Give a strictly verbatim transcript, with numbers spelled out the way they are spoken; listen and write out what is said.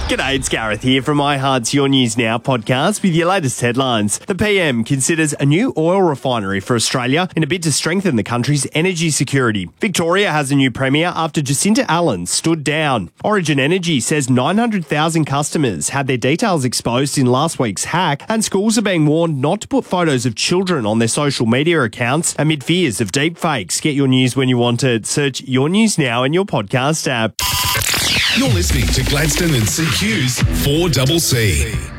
G'day, it's Gareth here from iHeart's Your News Now podcast with your latest headlines. The P M considers a new oil refinery for Australia in a bid to strengthen the country's energy security. Victoria has a new premier after Jacinta Allen stood down. Origin Energy says nine hundred thousand customers had their details exposed in last week's hack, and schools are being warned not to put photos of children on their social media accounts amid fears of deepfakes. Get your news when you want it. Search Your News Now in your podcast app. You're listening to Gladstone and C Q's four C C.